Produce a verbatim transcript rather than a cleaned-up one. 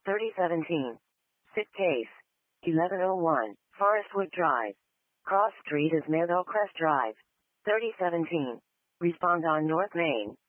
thirty seventeen. Sit case. eleven oh one. Forestwood Drive. Cross Street is Meadowcrest Drive. thirty seventeen. Respond on North Main.